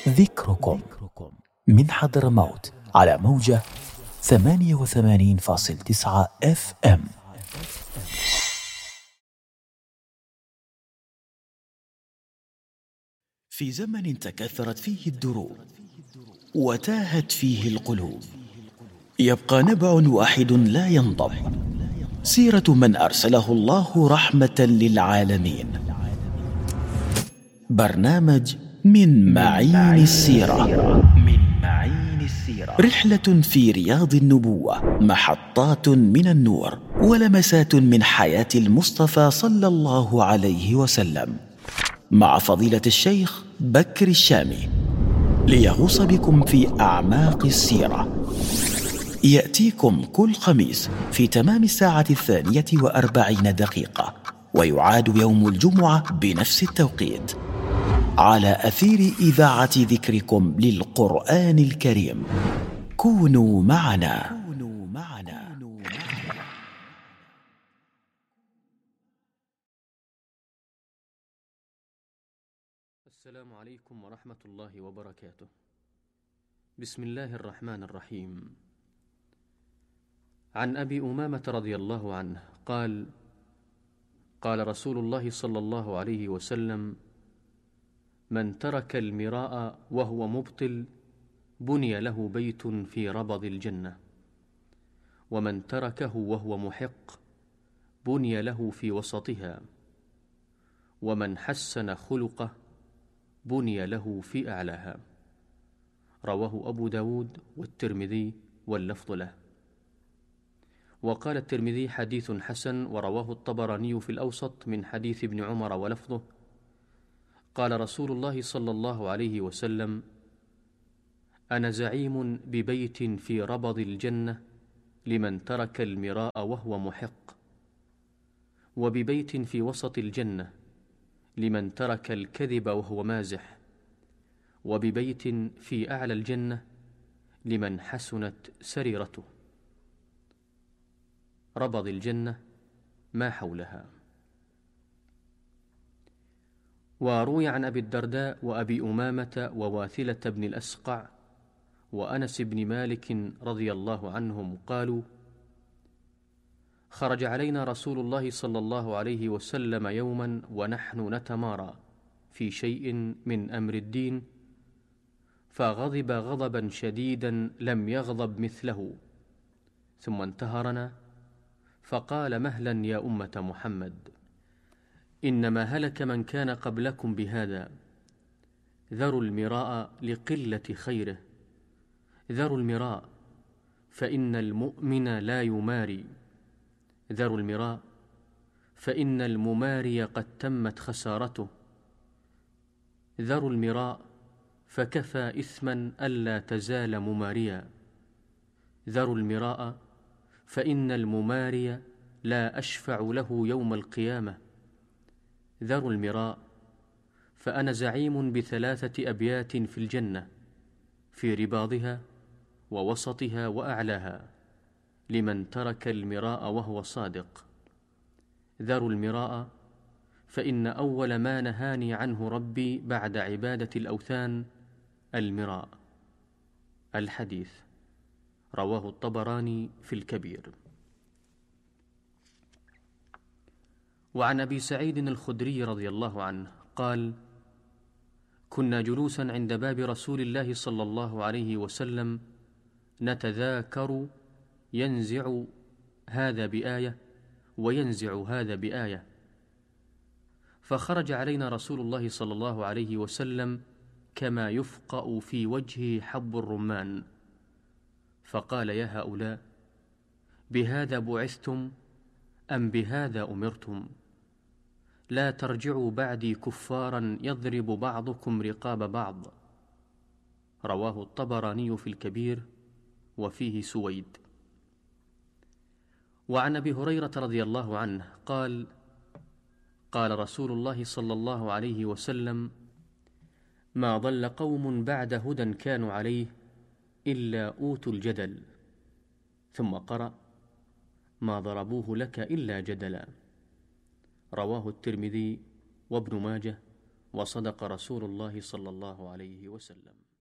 ذكركم من حضرموت على موجة 88.9 FM. في زمن تكاثرت فيه الدروب وتاهت فيه القلوب، يبقى نبع واحد لا ينضب، سيرة من أرسله الله رحمة للعالمين. برنامج من معين السيرة، رحلة في رياض النبوة، محطات من النور ولمسات من حياة المصطفى صلى الله عليه وسلم، مع فضيلة الشيخ بكر الشامي، ليغوص بكم في أعماق السيرة. يأتيكم كل خميس في تمام الساعة 42:40، ويعاد يوم الجمعة بنفس التوقيت، على أثير إذاعة ذكركم للقرآن الكريم. كونوا معنا. السلام عليكم ورحمة الله وبركاته. بسم الله الرحمن الرحيم. عن أبي أمامة رضي الله عنه قال: قال رسول الله صلى الله عليه وسلم: من ترك المراء وهو مبطل بني له بيت في ربض الجنة، ومن تركه وهو محق بني له في وسطها، ومن حسن خلقه بني له في أعلاها. رواه أبو داود والترمذي واللفظ له. وقال الترمذي: حديث حسن. ورواه الطبراني في الأوسط من حديث ابن عمر ولفظه: قال رسول الله صلى الله عليه وسلم: أنا زعيم ببيت في ربض الجنة لمن ترك المراء وهو محق، وببيت في وسط الجنة لمن ترك الكذب وهو مازح، وببيت في أعلى الجنة لمن حسنت سريرته. ربض الجنة ما حولها. وروي عن أبي الدرداء وأبي أمامة وواثلة بن الأسقع وأنس بن مالك رضي الله عنهم قالوا: خرج علينا رسول الله صلى الله عليه وسلم يوما ونحن نتمارى في شيء من أمر الدين، فغضب غضبا شديدا لم يغضب مثله، ثم انتهرنا فقال: مهلا يا أمة محمد، إنما هلك من كان قبلكم بهذا، ذروا المراء لقلة خيره، ذروا المراء فإن المؤمن لا يماري، ذروا المراء فإن المماري قد تمت خسارته، ذروا المراء فكفى إثما ألا تزال مماريا، ذروا المراء فإن المماري لا أشفع له يوم القيامة، ذروا المراء فأنا زعيم ب3 أبيات في الجنة، في رباضها ووسطها وأعلاها، لمن ترك المراء وهو صادق. ذروا المراء فإن أول ما نهاني عنه ربي بعد عبادة الأوثان المراء. الحديث رواه الطبراني في الكبير. وعن أبي سعيد الخدري رضي الله عنه قال: كنا جلوسا عند باب رسول الله صلى الله عليه وسلم نتذاكر، ينزع هذا بآية وينزع هذا بآية، فخرج علينا رسول الله صلى الله عليه وسلم كما يفقأ في وجهه حب الرمان، فقال: يا هؤلاء، بهذا بعثتم أم بهذا أمرتم؟ لا ترجعوا بعدي كفارا يضرب بعضكم رقاب بعض. رواه الطبراني في الكبير وفيه سويد. وعن أبي هريرة رضي الله عنه قال: قال رسول الله صلى الله عليه وسلم: ما ضل قوم بعد هدى كانوا عليه إلا أوتوا الجدل. ثم قرأ: ما ضربوه لك إلا جدلا. رواه الترمذي وابن ماجه وصدق رسول الله صلى الله عليه وسلم.